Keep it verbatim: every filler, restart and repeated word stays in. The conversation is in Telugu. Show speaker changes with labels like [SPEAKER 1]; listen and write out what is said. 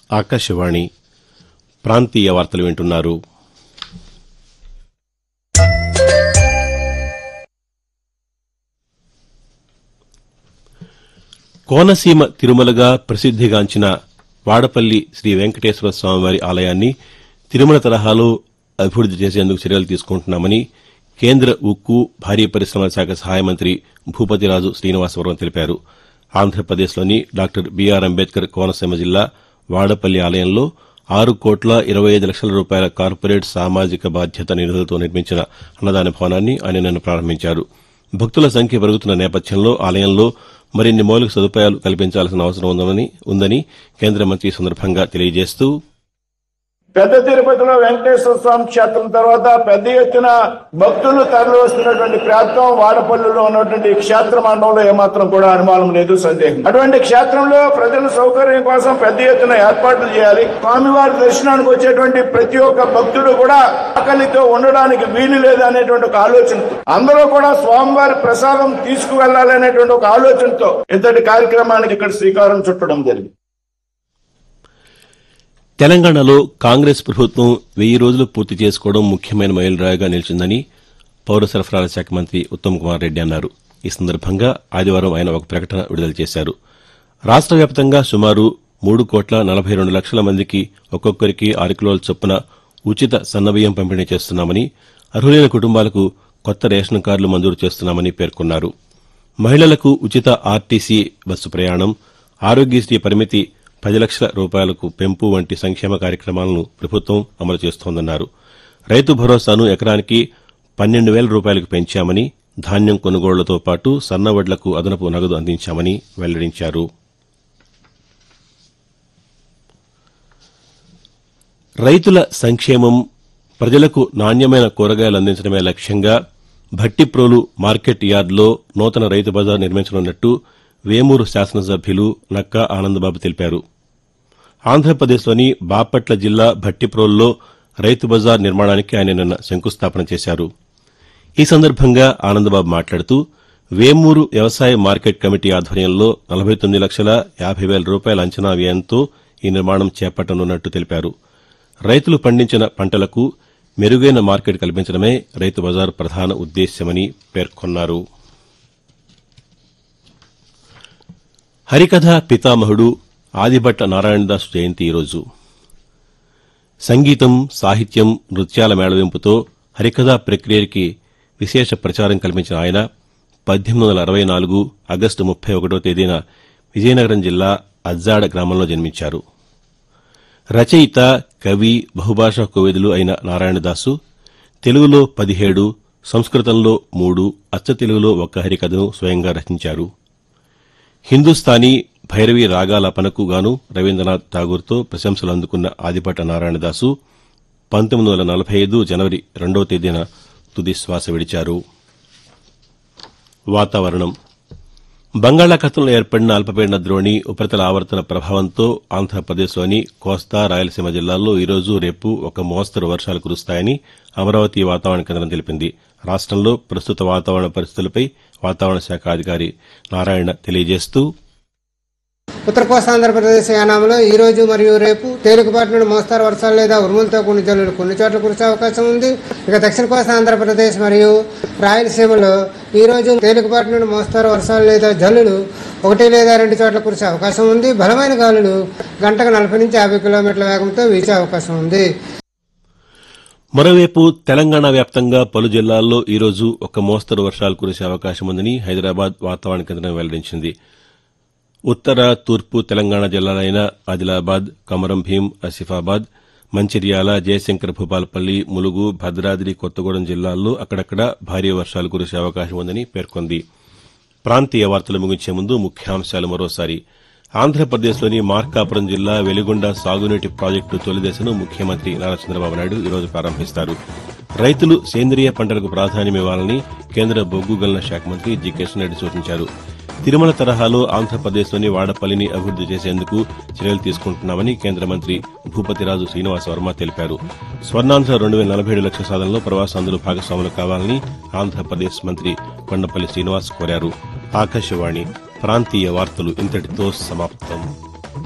[SPEAKER 1] ఆకాశవాణి ప్రాంతీయ వార్తలు వింటున్నారు. కోనసీమ తిరుమలగా ప్రసిద్దిగాంచిన వాడపల్లి శ్రీ వెంకటేశ్వర స్వామివారి ఆలయాన్ని తిరుమల తరహాలో అభివృద్ది చేసేందుకు చర్యలు తీసుకుంటున్నామని కేంద్ర ఉక్కు భారీ పరిశమల శాఖ సహాయ మంత్రి భూపతిరాజు శ్రీనివాసవరం తెలిపారు. ఆంధ్రప్రదేశ్లోని డాక్టర్ బీఆర్ అంబేద్కర్ కోనసీమ జిల్లా వాడపల్లి ఆలయంలో ఆరు కోట్ల ఇరవై ఐదు లక్షల రూపాయల కార్పొరేట్ సామాజిక బాధ్యత నిధులతో నిర్మించిన అన్నదాన భవనాన్ని ఆయన నిన్న ప్రారంభించారు. భక్తుల సంఖ్య పెరుగుతున్న నేపథ్యంలో ఆలయంలో మరిన్ని మౌలిక సదుపాయాలు కల్పించాల్సిన అవసరం ఉందని కేంద్ర మంత్రి ఈ సందర్భంగా తెలియజేస్తూ,
[SPEAKER 2] పెద్ద తిరుపతిలో వెంకటేశ్వర స్వామి క్షేత్రం తర్వాత పెద్ద ఎత్తున భక్తులు తరలి వస్తున్నటువంటి ప్రాంతం వాడపల్లిలో ఉన్నటువంటి క్షేత్ర మండలంలో ఏమాత్రం కూడా అనుమానం లేదు, సందేహం. అటువంటి క్షేత్రంలో ప్రజల సౌకర్యం కోసం పెద్ద ఎత్తున ఏర్పాట్లు చేయాలి. స్వామివారి దర్శనానికి వచ్చేటువంటి ప్రతి ఒక్క భక్తుడు కూడా ఆకలితో ఉండడానికి వీలు లేదు అనేటువంటి ఒక ఆలోచనతో, అందరూ కూడా స్వామివారి ప్రసాదం తీసుకువెళ్లాలి అనేటువంటి ఒక ఆలోచనతో ఇంతటి కార్యక్రమానికి ఇక్కడ శ్రీకారం చుట్టడం జరిగింది.
[SPEAKER 1] తెలంగాణలో కాంగ్రెస్ ప్రభుత్వం వెయ్యి రోజులు పూర్తి చేసుకోవడం ముఖ్యమైన మైలురాయిగా నిలిచిందని పౌర సరఫరాల శాఖ మంత్రి ఉత్తమ్ కుమార్ రెడ్డి అన్నారు. ఈ సందర్భంగా ఆదివారం ఆయన ఒక ప్రకటన విడుదల చేశారు. రాష్ట వ్యాప్తంగా సుమారు మూడు కోట్ల నలభై రెండు లక్షల మందికి ఒక్కొక్కరికి ఆరు కిలోల చొప్పున ఉచిత సన్నబియ్యం పంపిణీ చేస్తున్నామని, అర్హులైన కుటుంబాలకు కొత్త రేషన్ కార్డులు మంజూరు చేస్తున్నామని పేర్కొన్నారు. మహిళలకు ఉచిత ఆర్టీసీ బస్సు ప్రయాణం, ఆరోగ్యశ్రీ పరిమితి పది లక్షల రూపాయలకు పెంపు వంటి సంక్షేమ కార్యక్రమాలను ప్రభుత్వం అమలు చేస్తోందన్నారు. రైతు భరోసాను ఎకరానికి పన్నెండు వేల రూపాయలకు పెంచామని, ధాన్యం కొనుగోళ్లతో పాటు సన్నవడ్లకు అదనపు నగదు అందించామని వెల్లడించారు. రైతుల సంక్షేమం, ప్రజలకు నాణ్యమైన కూరగాయలు అందించడమే లక్ష్యంగా భట్టిప్రోలు మార్కెట్ యార్డులో నూతన రైతు బజార్ నిర్మించనున్నట్టు వేమూరు శాసనసభ్యులు నక్కా ఆనందబాబు తెలిపారు. ఆంధ్రప్రదేశ్లోని బాపట్ల జిల్లా భట్టిప్రోలులో రైతు బజార్ నిర్మాణానికి ఆయన నిన్న శంకుస్థాపన చేశారు. ఈ సందర్భంగా ఆనందబాబు మాట్లాడుతూ, వేమూరు వ్యవసాయ మార్కెట్ కమిటీ ఆధ్వర్యంలో నలభై తొమ్మిది లక్షల యాభై వేల రూపాయల అంచనా వ్యయంతో ఈ నిర్మాణం చేపట్టనున్నట్టు తెలిపారు. రైతులు పండించిన పంటలకు మెరుగైన మార్కెట్ కల్పించడమే రైతు బజార్ ప్రధాన ఉద్దేశ్యమని పేర్కొన్నారు. హరికథ పితామహుడు ఆదిభట్ట నారాయణదాసు జయంతి ఈరోజు. సంగీతం, సాహిత్యం, నృత్యాల మేళవింపుతో హరికథా ప్రక్రియకి విశేష ప్రచారం కల్పించిన ఆయన పద్దెనిమిది వందల అరవై నాలుగు ఆగస్టు ముప్పై ఒకటో తేదీన విజయనగరం జిల్లా అజ్జాడ గ్రామంలో జన్మించారు. రచయిత, కవి, బహుభాషా కోవిదులు అయిన నారాయణదాసు తెలుగులో పదిహేడు, సంస్కృతంలో మూడు, అచ్చ తెలుగులో ఒక్క హరికథను స్వయంగా రచించారు. హిందుస్థానీ, భైరవి రాగాలపనకు గాను రవీంద్రనాథ్ ఠాగూర్తో ప్రశంసలు అందుకున్న ఆదిభట్ట నారాయణదాసు పంతొమ్మిది వందల నలభై ఐదు జనవరి రెండవ తేదీన తుది శ్వాస విడిచారు. వాతావరణం. బంగాళాఖాతంలో ఏర్పడిన అల్పపీడన ద్రోణి ఉపరితల ఆవర్తన ప్రభావంతో ఆంధ్రప్రదేశ్లోని కోస్తా, రాయలసీమ జిల్లాల్లో ఈరోజు, రేపు ఒక మోస్తరు వర్షాలు కురుస్తాయని అమరావతి వాతావరణ కేంద్రం తెలిపింది. రాష్టంలో ప్రస్తుత వాతావరణ పరిస్థితులపై వాతావరణ శాఖ అధికారి నారాయణ తెలియజేస్తూ,
[SPEAKER 3] ఉత్తర కోస్తా ఆంధ్రప్రదేశ్ యానాంలో ఈ రోజు మరియు రేపు తేలికపాటి నుండి మోస్తారు వర్షాలు లేదా ఉరుములతో కూడిన జల్లులు కొన్ని చోట్ల కురిసే అవకాశం ఉంది. ఇక దక్షిణ కోస్తా ఆంధ్రప్రదేశ్ మరియు రాయలసీమలో ఈ రోజు తేలికపాటి నుండి మోస్తారు వర్షాలు లేదా జల్లులు ఒకటి లేదా రెండు చోట్ల కురిసే అవకాశం ఉంది. బలమైన గాలులు గంటకు నలభై నుంచి యాభై కిలోమీటర్ల వేగంతో వీచే అవకాశం ఉంది.
[SPEAKER 1] మరోవైపు తెలంగాణ వ్యాప్తంగా పలు జిల్లాల్లో ఈరోజు ఒక మోస్తరు వర్షాలు కురిసే అవకాశం ఉందని హైదరాబాద్ వాతావరణ కేంద్రం వెల్లడించింది. ఉత్తర, తూర్పు తెలంగాణ జిల్లాలైన ఆదిలాబాద్, కొమరం భీం, ఆసిఫాబాద్, మంచిర్యాల, జయశంకర్ భూపాలపల్లి, ములుగు, భద్రాద్రి కొత్తగూడెం జిల్లాల్లో అక్కడక్కడ భారీ వర్షాలు కురిసే అవకాశం ఉందని పేర్కొంది. ప్రాంతీయ వార్తలు ముగించే ముందు ముఖ్యాంశాలు మరోసారి. ఆంధ్రప్రదేశ్లోని మార్కాపురం జిల్లా వెలిగొండ సాగునీటి ప్రాజెక్టు తొలి దశను ముఖ్యమంత్రి నారా చంద్రబాబు నాయుడు ఈరోజు ప్రారంభిస్తారు. రైతులు సేంద్రియ పంటలకు ప్రాధాన్యమివ్వాలని కేంద్ర బొగ్గు గనుల శాఖ మంత్రి జి కిషన్ రెడ్డి సూచించారు. తిరుమల తరహాలో ఆంధ్రప్రదేశ్లోని వాడపల్లిని అభివృద్ది చేసేందుకు చర్యలు తీసుకుంటున్నామని కేంద్ర మంత్రి భూపతిరాజు శ్రీనివాసవర్మ తెలిపారు. స్వర్ణాంధ్ర రెండు వేల నలభై ఏడు లక్షల సాధనలో ప్రవాసాంధ్రులు భాగస్వాములు కావాలని ఆంధ్రప్రదేశ్ మంత్రి కొండపల్లి శ్రీనివాస్ కోరారు. ఆకాశవాణి ప్రాంతీయ వార్తలు ఇంతటితో సమాప్తం.